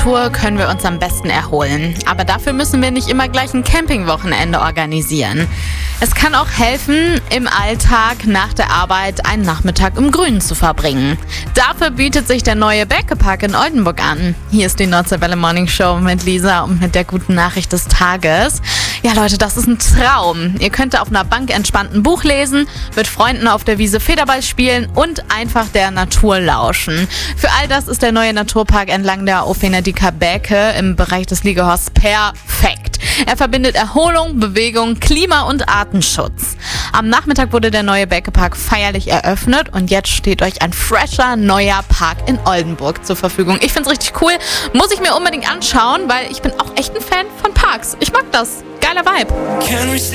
Natur können wir uns am besten erholen. Aber dafür müssen wir nicht immer gleich ein Campingwochenende organisieren. Es kann auch helfen, im Alltag nach der Arbeit einen Nachmittag im Grünen zu verbringen. Dafür bietet sich der neue Bäckepark in Oldenburg an. Hier ist die Nordseewelle Morning Show mit Lisa und mit der guten Nachricht des Tages. Ja Leute, das ist ein Traum. Ihr könnt auf einer Bank entspannt ein Buch lesen, mit Freunden auf der Wiese Federball spielen und einfach der Natur lauschen. Für all das ist der neue Naturpark entlang der Ofenediker Bäke im Bereich des Liegehorsts perfekt. Er verbindet Erholung, Bewegung, Klima und Artenschutz. Am Nachmittag wurde der neue Bäckepark feierlich eröffnet und jetzt steht euch ein fresher, neuer Park in Oldenburg zur Verfügung. Ich find's richtig cool, muss ich mir unbedingt anschauen, weil ich bin auch echt ein Fan von Parks. Ich mag das. Geiler Vibe.